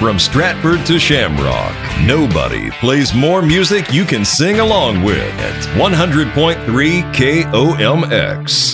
from Stratford to Shamrock, nobody plays more music you can sing along with at 100.3 KOMX.